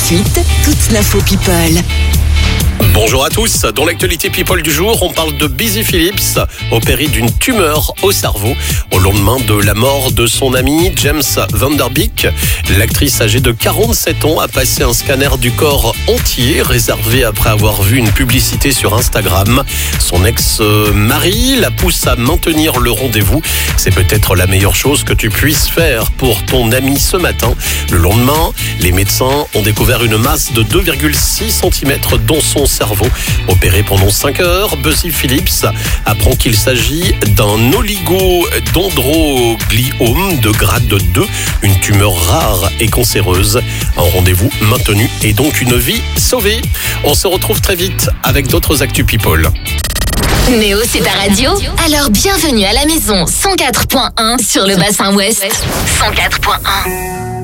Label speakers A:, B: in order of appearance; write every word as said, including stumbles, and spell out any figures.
A: suite, toute l'info People.
B: Bonjour à tous. Dans l'actualité People du jour, on parle de Busy Phillips, opérée d'une tumeur au cerveau au lendemain de la mort de son ami James Van Der Beek. L'actrice âgée de quarante-sept ans a passé un scanner du corps entier, réservé après avoir vu une publicité sur Instagram. Son ex-mari la pousse à maintenir le rendez-vous. C'est peut-être la meilleure chose que tu puisses faire pour ton ami ce matin. Le lendemain, les médecins ont découvert une masse de deux virgule six centimètres dans son cerveau. Opéré pendant cinq heures, Busy Phillips apprend qu'il s'agit d'un oligodendrogliome de grade deux, une tumeur rare et cancéreuse. Un rendez-vous maintenu et donc une vie sauvée. On se retrouve très vite avec d'autres Actu People.
C: Néo, c'est ta radio? Alors bienvenue à la maison cent quatre point un sur le bassin ouest. cent quatre point un